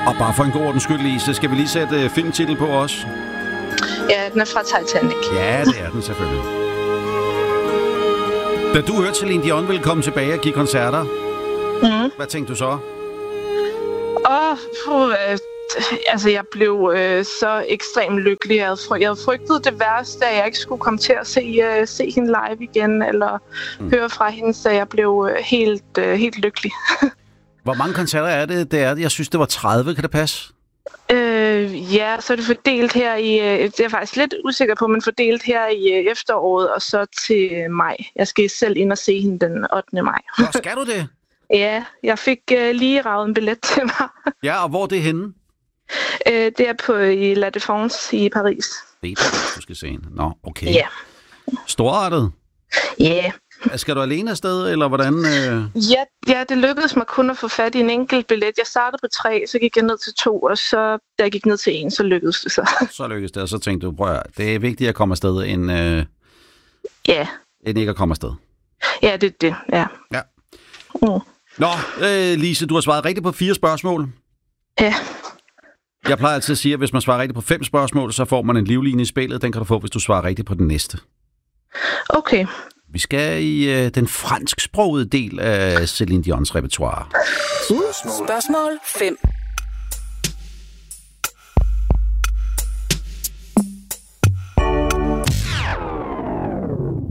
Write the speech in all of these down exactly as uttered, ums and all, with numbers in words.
Og bare for en god ordens skyld, Lise, skal vi lige sætte uh, filmtitel på os? Ja, den er fra Titanic. Ja, det er den selvfølgelig. Da du hørte Celine Dion ville komme tilbage og give koncerter, mm. hvad tænkte du så? Åh, oh, øh, altså jeg blev øh, så ekstremt lykkelig. Jeg havde, fry- jeg havde frygtet det værste, at jeg ikke skulle komme til at se, øh, se hende live igen, eller mm. høre fra hende, så jeg blev øh, helt, øh, helt lykkelig. Hvor mange koncerter er det? Det er det. Jeg synes, det var tredive. Kan det passe? Øh, ja, så er det fordelt her i... Øh, det er jeg faktisk lidt usikker på, men fordelt her i øh, efteråret, og så til øh, maj. Jeg skal selv ind og se hende den ottende maj. Hvor skal du det? Ja, jeg fik øh, lige ravet en billet til mig. Ja, og hvor er det henne? Øh, det er på i La Défense i Paris. Det er Paris, du skal se hende. Nå, okay. Ja. Storartet? Ja. Skal du alene afsted, eller hvordan? Øh... Ja, ja, det lykkedes mig kun at få fat i en enkelt billet. Jeg startede på tre, så gik jeg ned til to, og så da jeg gik ned til en, så lykkedes det så. Så lykkedes det, og så tænkte du, prøv at, det er vigtigt at komme afsted, end, øh... ja. end ikke at komme afsted. Ja, det er det, ja. Ja. Mm. Nå, øh, Lise, du har svaret rigtigt på fire spørgsmål. Ja. Jeg plejer altid at sige, at hvis man svarer rigtigt på fem spørgsmål, så får man en livline i spillet. Den kan du få, hvis du svarer rigtigt på den næste. Okay. Vi skal i øh, den fransksprogede del af Celine Dions repertoire. Spørgsmål. Spørgsmål fem.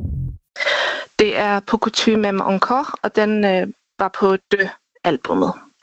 Det er Pour que tu m'aimes encore, og den øh, var på de-albummet.